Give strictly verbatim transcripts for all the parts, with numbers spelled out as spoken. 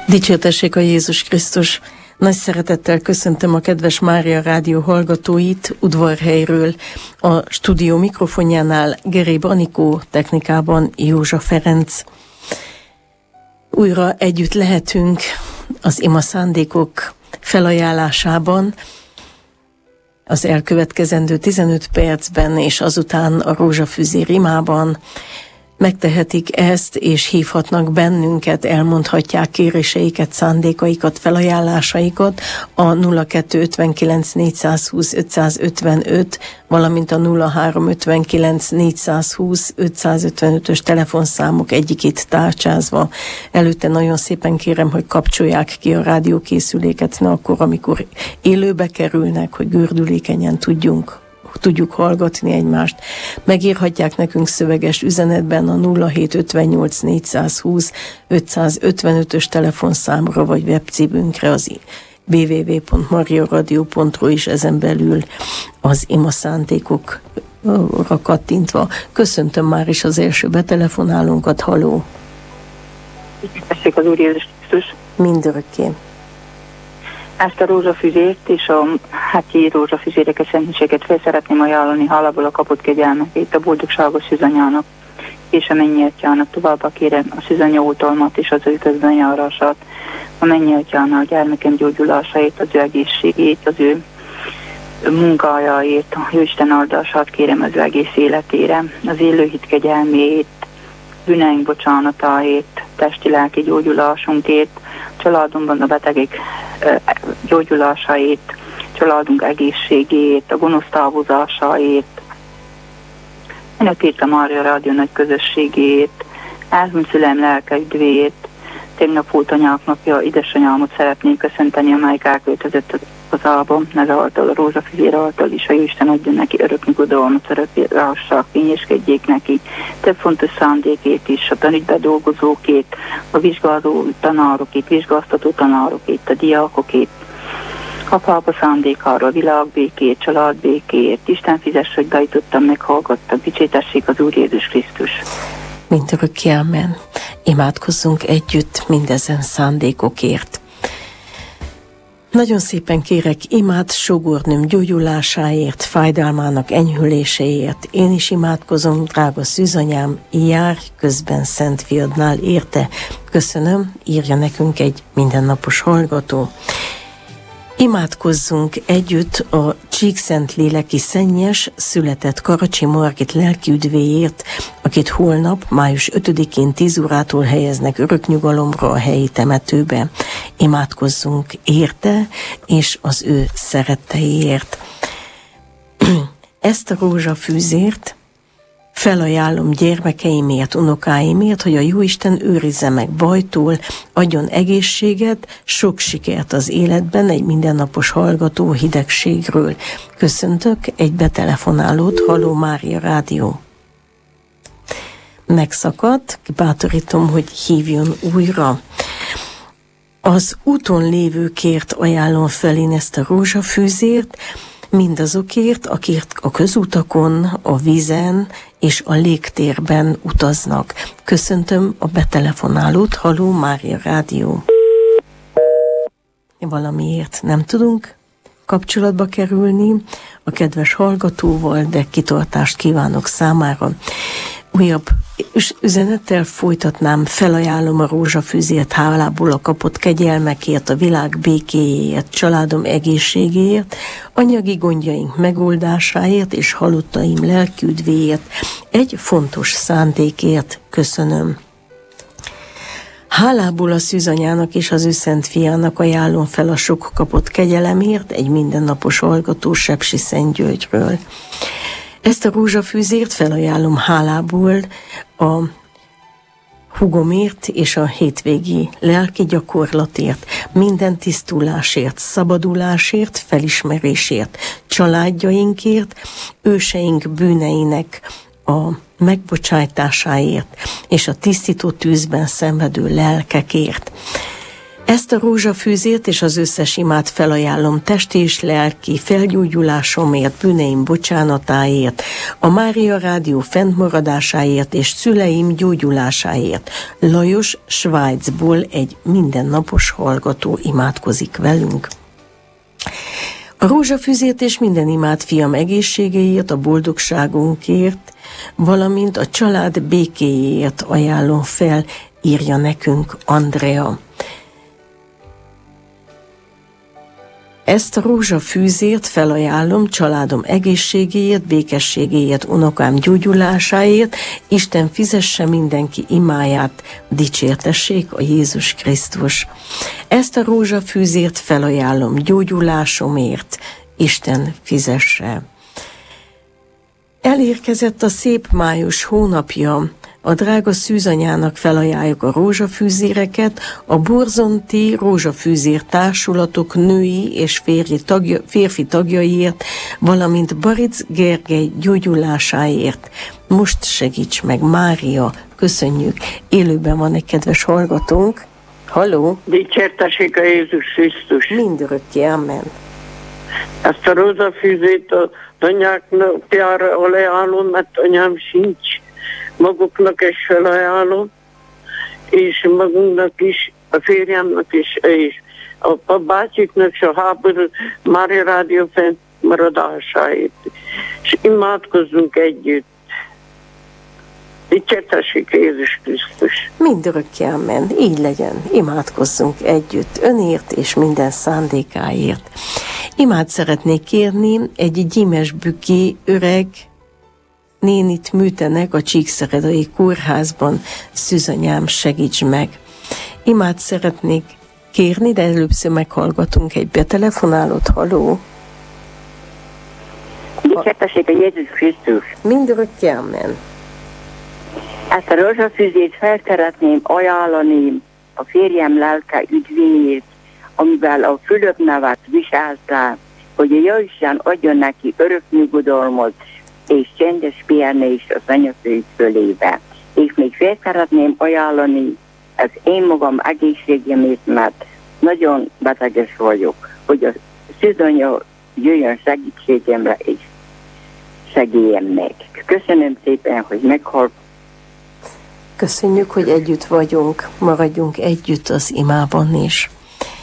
Dicsértessék a Jézus Krisztus! Nagy szeretettel köszöntöm a kedves Mária Rádió hallgatóit udvarhelyről. A stúdió mikrofonjánál Geréb Anikó, technikában Józsa Ferenc. Újra együtt lehetünk az ima szándékok felajánlásában az elkövetkezendő tizenöt percben, és azután a rózsafüzér imában. Megtehetik ezt, és hívhatnak bennünket, elmondhatják kéréseiket, szándékaikat, felajánlásaikat a nulla kettő ötvenkilenc négyszázhúsz ötszázötvenöt, valamint a nulla három ötvenkilenc négyszázhúsz ötszázötvenötös telefonszámok egyikét tárcsázva. Előtte nagyon szépen kérem, hogy kapcsolják ki a rádiókészüléket, ne akkor, amikor élőbe kerülnek, hogy gördülékenyen tudjunk tudjuk hallgatni egymást. Megírhatják nekünk szöveges üzenetben a nulla hét ötvennyolc négyszázhúsz ötszázötvenötös telefonszámra, vagy webcímünkre az double-u double-u double-u pont mariaradio pont ru, és ezen belül az ima szándékokra kattintva. Köszöntöm már is az első betelefonálónkat. Halló! Köszönjük az Úr Jézus Krisztus! Mindörökké! Ezt a rózsafüzért és a háti rózsafüzéreket, szentmiséget fel szeretném ajánlani hálából a kapott kegyelmekét a boldogságos szűzanyának és a mennyi atyának. Továbbá kérem a szűzanya oltalmat és az ő közben járását, a mennyi atyának, a gyermekem gyógyulásait, az ő egészségét, az ő munkájáért, a Jóisten áldását kérem az ő egész életére, az élőhit kegyelmét, bűneink bocsánatáért, testi-lelki gyógyulásunkért, családunkban a betegek gyógyulásáért, családunk egészségét, a gonosz távozásáért, önökért a Mária Rádió nagy közösségét, elhunyt szülem lelkeidvét, tegnap volt anyák napja, édesanyámot szeretnénk köszönteni, amelyik elköltözött az álba, ezáltal a rózsafüzér által is, a Jóisten adjon neki örök nyugodalmat, örök rásság, kényeskedjék neki, több fontos szándékét is, a tanügybe dolgozókét, a vizsgázó tanárokét, vizsgáztató tanárokét, a diákokét, a pápa szándékára, a világbékét, családbékét, Isten fizess, hogy bejutottam, meghallgattam, dicsértessék az Úr Jézus Krisztus. Mindörökké, amen. Imádkozzunk együtt mindezen szándékokért. Nagyon szépen kérek imád sógornőm gyógyulásáért, fájdalmának enyhüléséért. Én is imádkozom, drága szűzanyám, járj közben Szent Fiadnál érte. Köszönöm, írja nekünk egy mindennapos hallgató. Imádkozzunk együtt a Csíkszent-léleki szennyes született Karacsi Margit lelkiüdvéért, akit holnap, május ötödikén tíz órától helyeznek öröknyugalomra a helyi temetőbe. Imádkozzunk érte és az ő szeretteiért. Ezt a rózsafűzért felajánlom gyermekeimért, unokáimért, hogy a Jóisten őrizze meg bajtól, adjon egészséget, sok sikert az életben, egy mindennapos hallgató hidegségről. Köszöntök egy betelefonálót, Halló Mária Rádió. Megszakadt, bátorítom, hogy hívjon újra. Az úton lévőkért ajánlom fel én ezt a rózsafűzért, mindazokért, akik a közutakon, a vízen és a légtérben utaznak. Köszöntöm a betelefonálót, Halló Mária Rádió. Valamiért nem tudunk kapcsolatba kerülni a kedves hallgatóval, de kitartást kívánok számára. Újabb üzenettel folytatnám, felajánlom a rózsafűzért hálából a kapott kegyelmekért, a világ békéjéért, családom egészségéért, anyagi gondjaink megoldásáért és halottaim lelkiüdvéért, egy fontos szándékért. Köszönöm. Hálából a szűzanyának és az ő szent fiának ajánlom fel a sok kapott kegyelemért, egy mindennapos hallgató Sepsi Szentgyörgyről. Ezt a rózsafűzért felajánlom hálából a húgomért és a hétvégi lelki gyakorlatért, minden tisztulásért, szabadulásért, felismerésért, családjainkért, őseink bűneinek a megbocsájtásáért és a tisztító tűzben szenvedő lelkekért. Ezt a rózsafűzét és az összes imát felajánlom testi és lelki felgyógyulásomért, bűneim bocsánatáért, a Mária Rádió fennmaradásáért és szüleim gyógyulásáért. Lajos Svájcból egy mindennapos hallgató imádkozik velünk. A rózsafűzét és minden imát fiam egészségéért, a boldogságunkért, valamint a család békéjéért ajánlom fel, írja nekünk Andrea. Ezt a rózsafűzét felajánlom családom egészségéért, békességéért, unokám gyógyulásáért, Isten fizesse mindenki imáját, dicsértessék a Jézus Krisztus. Ezt a rózsafűzét felajánlom gyógyulásomért, Isten fizesse. Elérkezett a szép május hónapja, a drága szűzanyának felajánljuk a rózsafűzéreket, a borzonti rózsafűzér társulatok női és férfi, tagja, férfi tagjaiért, valamint Baric Gergely gyógyulásáért. Most segíts meg, Mária, köszönjük. Élőben van egy kedves hallgatónk. Halló? Dicsértessék a Jézus Krisztus. Mindörökké, amen. Ezt a rózsafűzét az anyáknak ajánlom, mert anyám sincs. Maguknak is felajánlom, és magunknak is, a férjemnek is, és a bácsiknak is a háború Mária Rádió fennmaradásáért. És imádkozzunk együtt. Dicsértessék Jézus Krisztus. Mindörökké, amen. Így legyen. Imádkozzunk együtt önért és minden szándékáért. Imád szeretnék kérni egy gyimesbüki öreg nénit műtenek a Csíkszeredai kórházban, szűzanyám, segíts meg. Imád szeretnék kérni, de először meghallgatunk egy betelefonálót. Halló? Dicsértessék a Jézus Krisztus. Mindörökké, amen. Ezt a rózsafűzét fel szeretném ajánlani a férjem lelke üdvéért, amivel a Fülöp nevet viselte, hogy a Jóisten adjon neki örök nyugodalmat és csendes pihenést az anyafőt fölébe. És még fel szeretném ajánlani az én magam egészségemért, mert nagyon beteges vagyok, hogy a szűzanya jöjjön segítségemre és segéljem meg. Köszönöm szépen, hogy meghallgattam. Köszönjük, hogy együtt vagyunk, maradjunk együtt az imában is.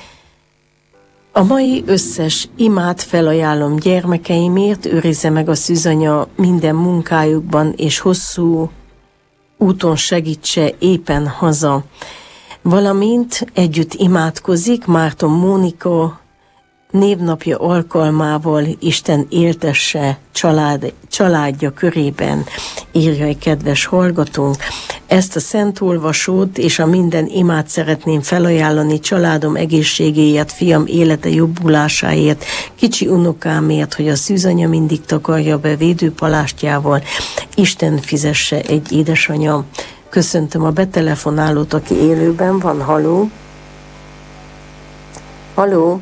A mai összes imát felajánlom gyermekeimért, őrizze meg a szűzanya minden munkájukban, és hosszú úton segítse éppen haza. Valamint együtt imádkozik Márton Mónika névnapja alkalmával, Isten éltesse család, családja körében, írja egy kedves hallgatónk. Ezt a szent olvasót és a minden imát szeretném felajánlani családom egészségéért, fiam élete jobbulásáért, kicsi unokámért, hogy a szűzanya mindig takarja be védőpalástjával, Isten fizesse egy édesanya. Köszöntöm a betelefonálót, aki élőben van. Halló? Halló?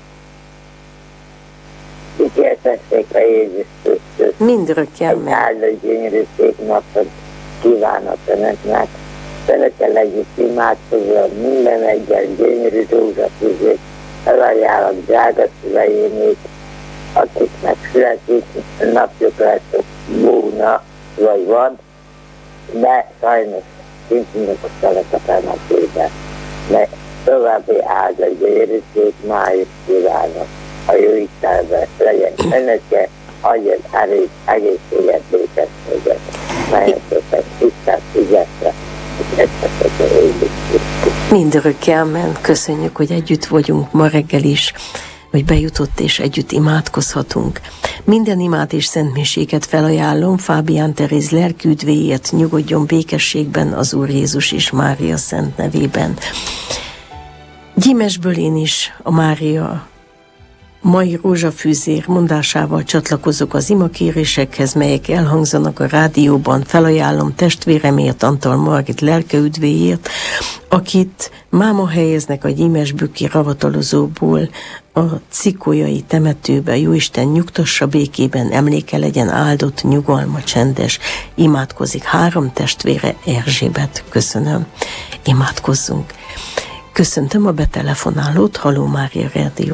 Dicsértessék a Jézus Krisztus. Mindörökké, amen. Egy áldott gyönyörű szép napot kívánok önöknek. Önökkel együtt imádkozva minden egyes gyönyörű rózsafűzét felajánlom drága szüleimét, akiknek születik napjuk lesz búna vagy van, de sajnos szintén a szelekapának éve. De további áldott gyönyörű szép május kívánok. A jó Istenben legyen önöke, adjon erőt, egészséget, békességet. Nagyon szépen Isten figyeltre, és egyszer a Jézus Krisztus. Mindörökké, amen. Köszönjük, hogy együtt vagyunk ma reggel is, hogy bejutott és együtt imádkozhatunk. Minden imát és szentmiséket felajánlom Fábián Teréz lelküdvéért, nyugodjon békességben az Úr Jézus és Mária szent nevében. Gyimesből én is a Mária mai rózsafűzér mondásával csatlakozok az imakérésekhez, melyek elhangzanak a rádióban. Felajánlom testvéremért, Antal Margit lelkeüdvéért, akit máma helyeznek a gyimesbüki ravatalozóból a Cikolyai temetőbe. Jóisten nyugtassa békében, emléke legyen áldott, nyugalma, csendes. Imádkozik három testvére, Erzsébet. Köszönöm. Imádkozzunk. Köszöntöm a betelefonálót, Halló Mária Rádió.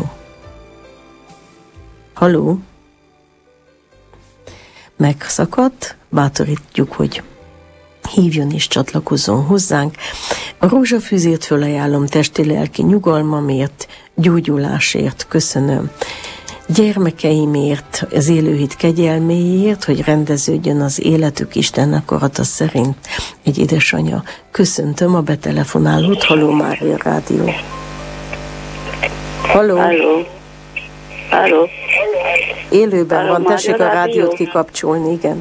Halló? Megszakadt, bátorítjuk, hogy hívjon és csatlakozzon hozzánk. A rózsafűzért fölajánlom testi-lelki nyugalmamért, gyógyulásért köszönöm. Gyermekeimért, az élőhit kegyelméért, hogy rendeződjön az életük Isten akarata szerint. Egy édesanyja. Köszöntöm a betelefonálót, Halló Mária Rádió. Halló. Halló. Halló. Élőben Halló, van, tessék a Mária rádiót Rádió. kikapcsolni, igen.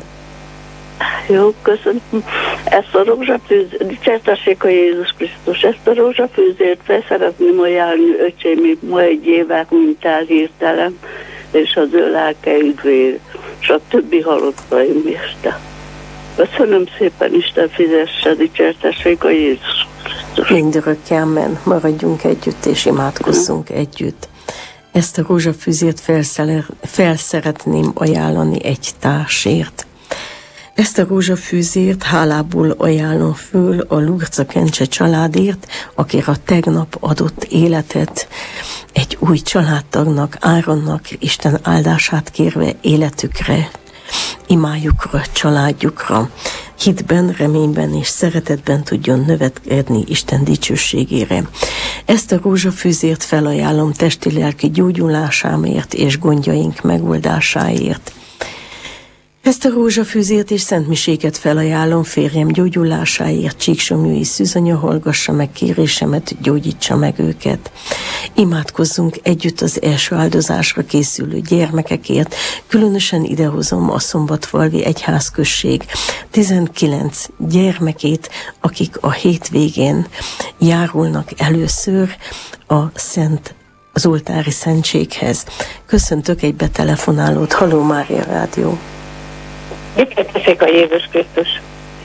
Jó, köszönöm. Ezt a rózsafűzért, dicsértessék a Jézus Krisztus, ezt a rózsafűzért fel szeretném ajánlani öcsém, ma egy évet, mint elhírtelem, és az ő lelke üdvér, és a többi halottaim érte. Köszönöm szépen, Isten fizesse, dicsértessék a Jézus Krisztus. Mindörökké, amen. Maradjunk együtt és imádkozzunk hmm. együtt. Ezt a rózsafűzért fel szeretném ajánlani egy társért. Ezt a rózsafűzért hálából ajánlom föl a Lurca Kencse családért, akire a tegnap adott életet egy új családtagnak, Áronnak, Isten áldását kérve életükre, imájukra, családjukra, hitben, reményben és szeretetben tudjon növekedni Isten dicsőségére. Ezt a rózsafűzért felajánlom testi-lelki gyógyulásáért és gondjaink megoldásáért. Ezt a rózsafűzért és szentmiséket felajánlom férjem gyógyulásáért, Csíksomlyói Szűzanya hallgassa meg kérésemet, gyógyítsa meg őket. Imádkozzunk együtt az első áldozásra készülő gyermekekért, különösen idehozom a Szombatfalvi Egyházközség tizenkilenc gyermekét, akik a hétvégén járulnak először a Szent az oltári szentséghez. Köszöntök egy betelefonálót, Halló Mária Rádió. Dicsértessék a Jézus Krisztus.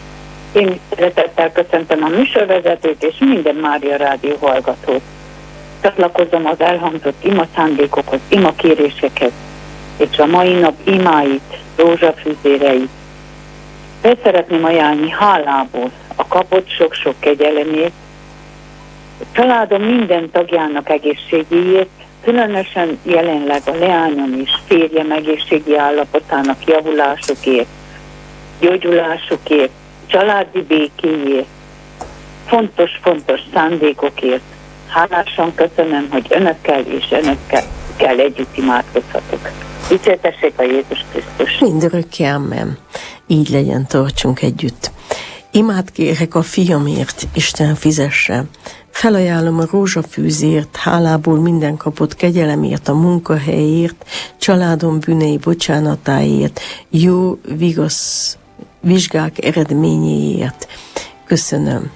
Én szeretettel köszöntöm a műsorvezetőt és minden Mária Rádió hallgatót. Csatlakozom az elhangzott ima szándékokhoz, ima kérésekhez, és a mai nap imáit, rózsafűzéreit. Fel szeretném ajánlani hálából a kapott sok-sok kegyelemért, a családom minden tagjának egészségéért, különösen jelenleg a leányom és férjem egészségi állapotának javulásukért, gyógyulásukért, családi békéért, fontos-fontos szándékokért. Hálásan köszönöm, hogy önökkel és önökkel kell együtt imádkozhatok. Dicsértessék a Jézus Krisztus. Mindörökké, amen. Így legyen, tartsunk együtt. Imát kérek a fiamért, Isten fizesse. Felajánlom a rózsafűzért, hálából minden kapott kegyelemért, a munkahelyért, családom bűnei bocsánatáért, jó vigasz, vizsgák eredményéért. Köszönöm.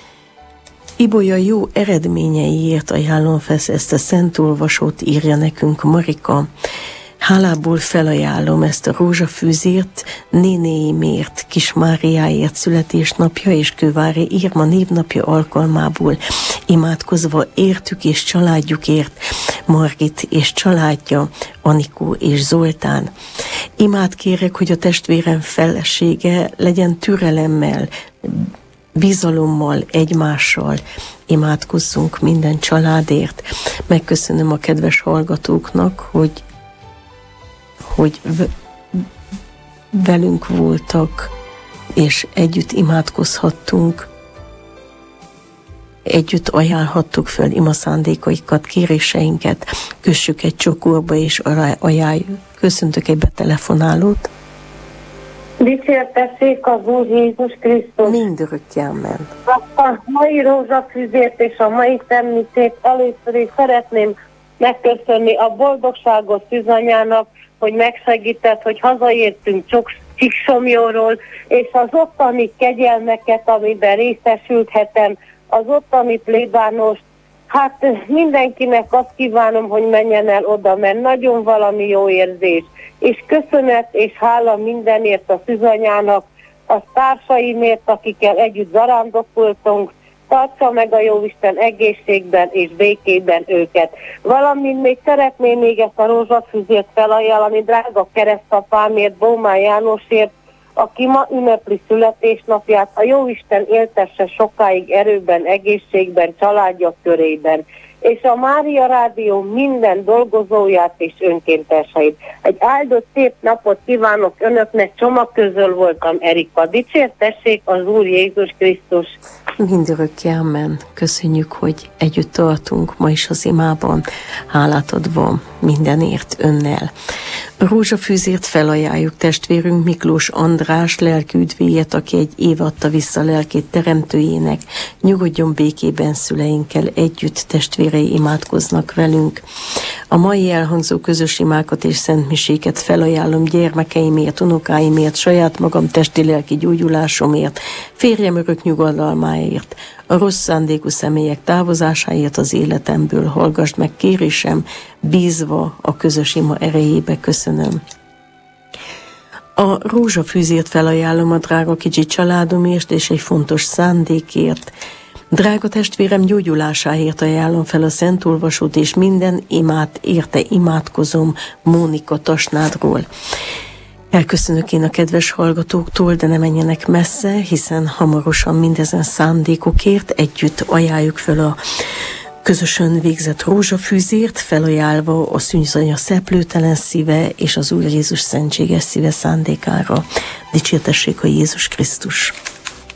Ibolya jó eredményeiért ajánlom fel ezt a szent olvasót, írja nekünk Marika. Hálából felajánlom ezt a rózsafűzért, nénéimért, Kis Máriáért születésnapja és Kővári Irma névnapja alkalmából, imádkozva értük és családjukért, Margit és családja, Anikó és Zoltán. Imád kérek, hogy a testvérem felesége legyen türelemmel, bizalommal, egymással, imádkozzunk minden családért. Megköszönöm a kedves hallgatóknak, hogy hogy velünk voltak, és együtt imádkozhattunk, együtt ajánlhattuk föl imaszándékaikat, kéréseinket, kössük egy csokorba, és ajánljuk. Köszöntök egy betelefonálót. Dicsértessék az Úr Jézus Krisztus. Mindörökké, amen. A mai rózsafűzért és a mai szentmisét először is szeretném megköszönni a boldogságos Szűzanyának, hogy megsegített, hogy hazaértünk Csíksomlyóról, és az ottani kegyelmeket, amiben részesülhetem, az ottani plébánost, hát mindenkinek azt kívánom, hogy menjen el oda, mert nagyon valami jó érzés. És köszönet és hála mindenért a Szűzanyának, a társaimért, akikkel együtt zarándokoltunk, tartsa meg a Jóisten egészségben és békében őket. Valamint még szeretném még ezt a rózsafűzért felajánlani drága keresztapámért, Bómán Jánosért, aki ma ünnepli születésnapját, a Jóisten éltesse sokáig erőben, egészségben, családja körében, és a Mária Rádió minden dolgozóját és önkénteseit. Egy áldott szép napot kívánok önöknek, csomag közül voltam, Erika. Dicsértessék az Úr Jézus Krisztus! Mindörökké, amen. Köszönjük, hogy együtt tartunk ma is az imában, hálát adva mindenért önnel. A rózsafűzért felajánljuk testvérünk Miklós András lelki üdvéjét, aki egy év adta vissza lelkét teremtőjének. Nyugodjon békében, szüleinkkel együtt testvérei imádkoznak velünk. A mai elhangzó közös imákat és szentmiséket felajánlom gyermekeimért, unokáimért, saját magam testi-lelki gyógyulásomért, férjem örök nyugodalmáért, a rossz szándékú személyek távozásáért az életemből. Hallgassd meg kérésem, bízva a közös ima erejébe. Köszönöm. A rózsafűzért felajánlom a drága kicsi családomért és egy fontos szándékért. Drága testvérem gyógyulásáért ajánlom fel a Szent Olvasót, és minden imát érte imádkozom Mónika Tasnádról. Elköszönök én a kedves hallgatóktól, de ne menjenek messze, hiszen hamarosan mindezen szándékokért együtt ajánljuk fel a közösen végzett rózsafűzért, felajánlva a szűzanya szeplőtelen szíve és az Úr Jézus szentséges szíve szándékára. Dicsértessék a Jézus Krisztus!